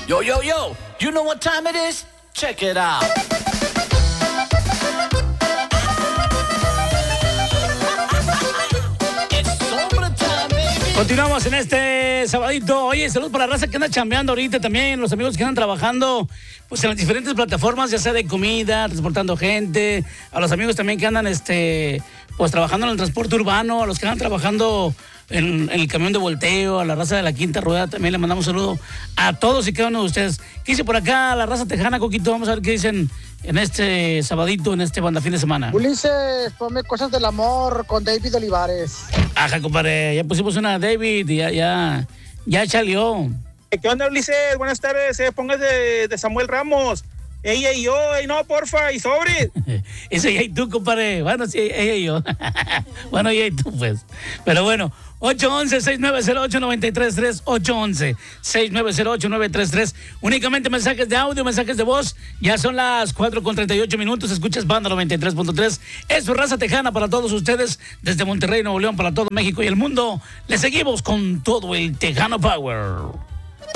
Yo, yo, yo, you know what time it is? Check it out. Continuamos en este sabadito. Oye, salud para la raza que anda chambeando ahorita también, los amigos que andan trabajando pues en las diferentes plataformas, ya sea de comida, transportando gente, a los amigos también que andan pues trabajando en el transporte urbano, a los que andan trabajando en el camión de volteo, a la raza de la Quinta Rueda, también le mandamos un saludo a todos y cada uno de ustedes. ¿Qué dice por acá la raza tejana, Coquito? Vamos a ver qué dicen en este sabadito, en este banda fin de semana. Ulises, ponme Cosas del Amor con David Olivares. Ajá, compadre, ya pusimos una David y ya chaleó. ¿Qué onda, Ulises? Buenas tardes, pongas de Samuel Ramos. Ella y yo, no, porfa, y sobre. Eso ella y tú, compadre. Bueno, sí, ella y yo. Bueno, ella y tú, pues. Pero bueno, 811-6908-933, 811-6908-933. Únicamente mensajes de audio, mensajes de voz. Ya son las 4:38. Escuchas Banda 93.3. Es su raza tejana para todos ustedes. Desde Monterrey, Nuevo León, para todo México y el mundo. Le seguimos con todo el Tejano Power.